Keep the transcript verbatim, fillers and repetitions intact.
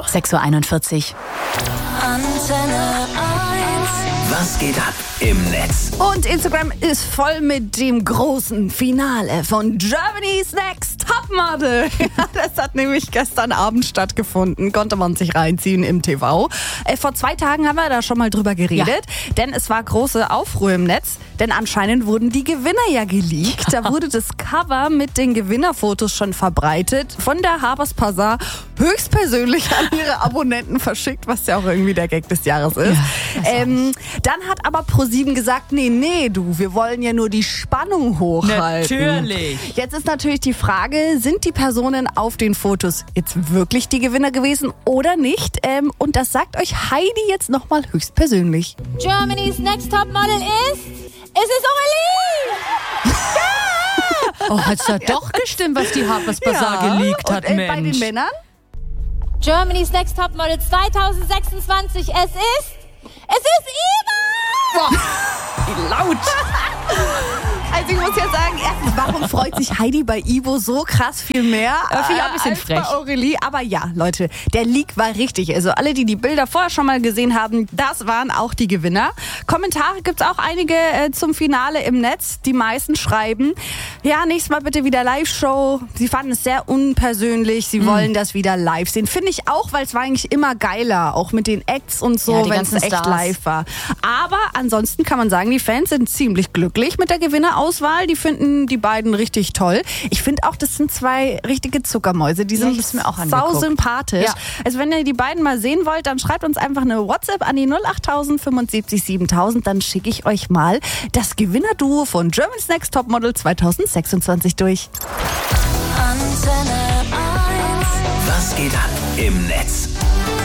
sechs Uhr einundvierzig. Antenne eins. Was geht ab im Netz? Und Instagram ist voll mit dem großen Finale von Germany's Next Topmodel. Das hat nämlich gestern Abend stattgefunden, konnte man sich reinziehen im T V. Äh, vor zwei Tagen haben wir da schon mal drüber geredet, ja. Denn es war große Aufruhr im Netz, denn anscheinend wurden die Gewinner ja geleakt. Da wurde das Cover mit den Gewinnerfotos schon verbreitet, von der Harper's Bazaar höchstpersönlich an ihre Abonnenten verschickt, was ja auch irgendwie der Gag des Jahres ist. Ja, ähm, dann hat aber ProSieben gesagt, nee, nee, du, wir wollen ja nur die Spannung hochhalten. Natürlich. Jetzt ist natürlich die Frage, sind die Personen auf den Fotos jetzt wirklich die Gewinner gewesen oder nicht? Ähm, und das sagt euch Heidi jetzt nochmal höchstpersönlich. Germany's Next Topmodel ist... Es ist Aurelie! Ja! Oh, hat's da doch gestimmt, was die Harper's Bazaar ja. geleakt hat, und, äh, Mensch. Bei den Männern? Germany's Next Topmodel zwanzig sechsundzwanzig. Es ist... Es ist Ivo! Boah, wie laut! Also ich muss ja sagen, erstens, warum freut sich Heidi bei Ivo so krass viel mehr äh, Finde ich auch ein bisschen als frech. bei Aurelie? Aber ja, Leute, der Leak war richtig. Also alle, die die Bilder vorher schon mal gesehen haben, das waren auch die Gewinner. Kommentare gibt's auch einige äh, zum Finale im Netz. Die meisten schreiben, ja, nächstes Mal bitte wieder Live-Show. Sie fanden es sehr unpersönlich. Sie mhm. wollen das wieder live sehen. Finde ich auch, weil es war eigentlich immer geiler. Auch mit den Acts und so, ja, wenn es echt Stars. live war. Aber ansonsten kann man sagen, die Fans sind ziemlich glücklich mit der Gewinnerauswahl. Die finden die beiden richtig toll. Ich finde auch, das sind zwei richtige Zuckermäuse. Die sind ja, mir auch sau sympathisch. Ja. Also wenn ihr die beiden mal sehen wollt, dann schreibt uns einfach eine WhatsApp an die null acht tausend fünfundsiebzig siebentausend. Dann schicke ich euch mal das Gewinnerduo von Germany's Next Topmodel zwanzig sechsundzwanzig durch. Antenne eins. Was geht ab im Netz?